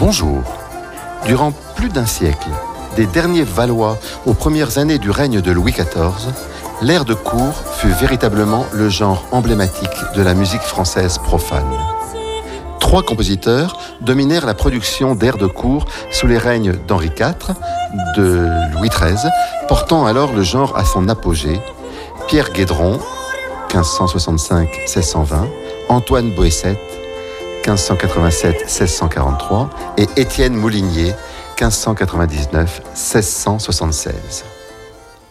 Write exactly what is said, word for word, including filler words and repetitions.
Bonjour. Durant plus d'un siècle, des derniers Valois aux premières années du règne de Louis quatorze, l'air de cour fut véritablement le genre emblématique de la musique française profane. Trois compositeurs dominèrent la production d'airs de cour sous les règnes d'Henri quatre, de Louis treize, portant alors le genre à son apogée, Pierre Guédron, quinze cent soixante-cinq à seize cent vingt, Antoine Boesset, quinze cent quatre-vingt-sept à seize cent quarante-trois, et Étienne Moulinier, quinze cent quatre-vingt-dix-neuf à seize cent soixante-seize.